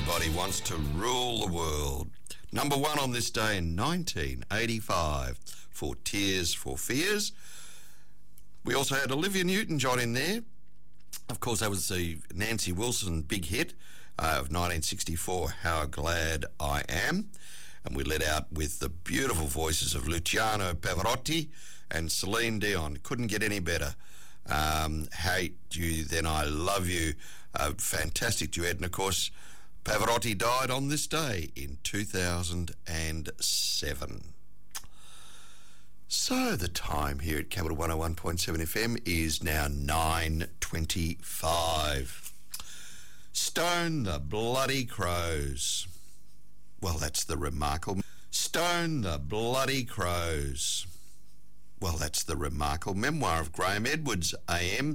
Everybody Wants to Rule the World. Number one on this day in 1985 for Tears for Fears. We also had Olivia Newton-John in there. Of course, that was the Nancy Wilson big hit of 1964, How Glad I Am. And we let out with the beautiful voices of Luciano Pavarotti and Celine Dion. Couldn't get any better. Hate You, Then I Love You. A fantastic duet. And of course, Pavarotti died on this day in 2007. So the time here at Capital 101.7 FM is now 9:25. Stone the Bloody Crows. Well, that's the remarkable... Stone the Bloody Crows. Well, that's the remarkable memoir of Graham Edwards, AM.